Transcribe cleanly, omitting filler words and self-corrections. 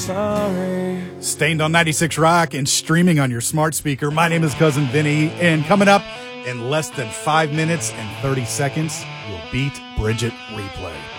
sorry. Stained on 96 Rock and streaming on your smart speaker. My name is Cousin Vinny, and coming up in less than 5 minutes and 30 seconds, you'll beat Bridget Replay.